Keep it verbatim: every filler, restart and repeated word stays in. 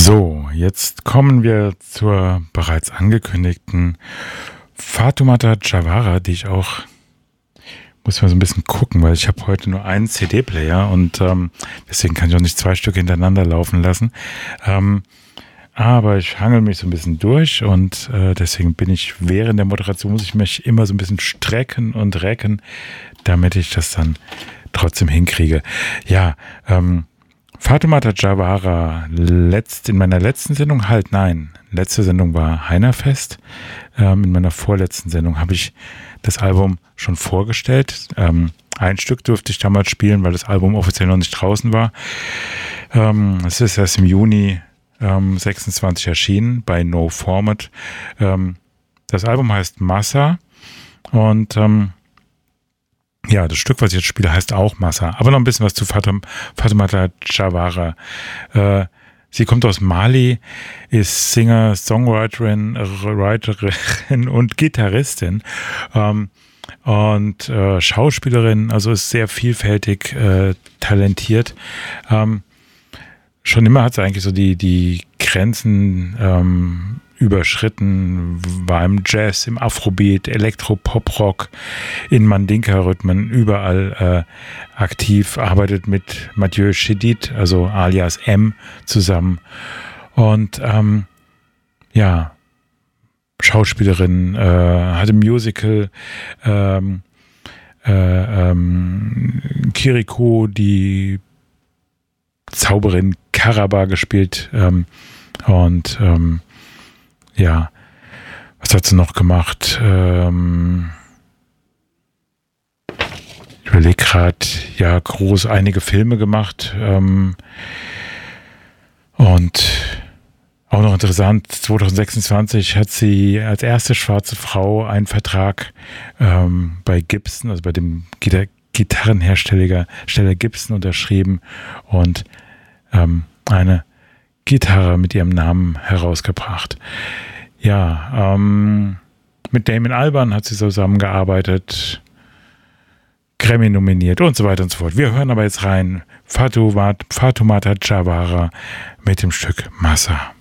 So, jetzt kommen wir zur bereits angekündigten Fatoumata Jawara, die ich auch, muss mal so ein bisschen gucken, weil ich habe heute nur einen C D-Player und ähm, deswegen kann ich auch nicht zwei Stück hintereinander laufen lassen. Ähm, aber ich hangel mich so ein bisschen durch und äh, deswegen bin ich während der Moderation, muss ich mich immer so ein bisschen strecken und recken, damit ich das dann trotzdem hinkriege. Ja, ähm, Fatoumata Jawara, letzt, in meiner letzten Sendung, halt nein, letzte Sendung war Heinerfest. Ähm, in meiner vorletzten Sendung habe ich das Album schon vorgestellt. Ähm, ein Stück durfte ich damals spielen, weil das Album offiziell noch nicht draußen war. Ähm, es ist erst im Juni ähm, sechsundzwanzig erschienen bei No Format. Ähm, das Album heißt Massa und ähm, ja, das Stück, was ich jetzt spiele, heißt auch Massa. Aber noch ein bisschen was zu Fatum, Fatoumata Jawara. Äh, sie kommt aus Mali, ist Singer, Songwriterin, Writerin und Gitarristin ähm, und äh, Schauspielerin, also ist sehr vielfältig äh, talentiert. Ähm, schon immer hat sie eigentlich so die, die Grenzen ähm, überschritten, war im Jazz, im Afrobeat, Elektro, Pop-Rock, in Mandinka-Rhythmen, überall äh, aktiv, arbeitet mit Mathieu Chédid, also alias M, zusammen und ähm, ja, Schauspielerin, äh, hatte Musical, ähm, äh, ähm, Kiriko, die Zauberin Karaba gespielt ähm, und ähm, ja, was hat sie noch gemacht? Ähm, ich überlege gerade, ja, groß einige Filme gemacht. Ähm, und auch noch interessant, zwanzig sechsundzwanzig hat sie als erste schwarze Frau einen Vertrag ähm, bei Gibson, also bei dem Gitar- Gitarrenhersteller Steller Gibson unterschrieben und ähm, eine Gitarre mit ihrem Namen herausgebracht. Ja, ähm, mit Damon Albarn hat sie zusammengearbeitet, Grammy nominiert und so weiter und so fort. Wir hören aber jetzt rein Fatoumata Jawara mit dem Stück Massa.